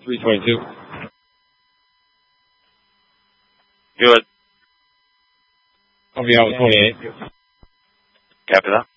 322. Good. I'll be out with 28. Copy that.